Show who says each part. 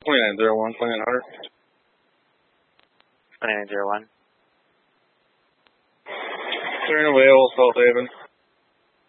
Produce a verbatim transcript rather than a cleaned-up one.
Speaker 1: twenty-nine zero one, Plan Hunter.
Speaker 2: twenty-nine zero one.
Speaker 1: Clearing available, South Haven.